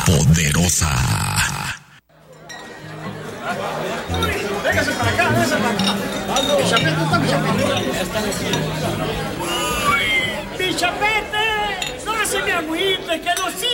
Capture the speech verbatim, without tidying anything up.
poderosa. Véngase para acá, véngase para acá. Pichapete, está Pichapete. Pichapete, no se me agüite, que no